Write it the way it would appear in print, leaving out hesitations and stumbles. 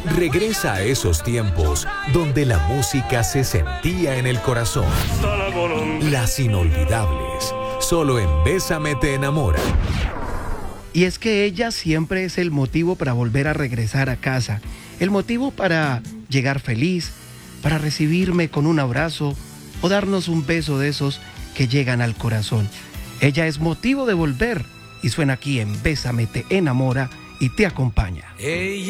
Regresa a esos tiempos donde la música se sentía en el corazón. Las inolvidables, solo en Bésame te enamora. Y es que ella siempre es el motivo para volver a regresar a casa, el motivo para llegar feliz, para recibirme con un abrazo o darnos un beso de esos que llegan al corazón. Ella es motivo de volver y suena aquí en Bésame te enamora y te acompaña.